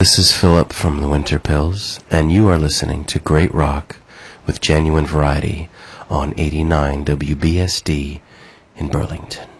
This is Philip from the Winter Pills, and you are listening to Great Rock with Genuine Variety on 89 WBSD in Burlington.